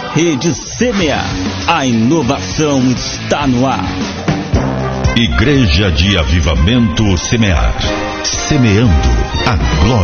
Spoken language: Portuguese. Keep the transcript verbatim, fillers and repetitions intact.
Rede Semear. A inovação está no ar. Igreja de Avivamento Semear. Semeando a glória.